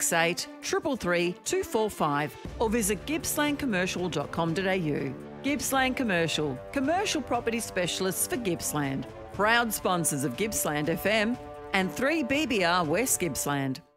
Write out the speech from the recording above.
068 333 245 or visit gippslandcommercial.com.au. Gippsland Commercial, commercial property specialists for Gippsland. Proud sponsors of Gippsland FM and 3BBR West Gippsland.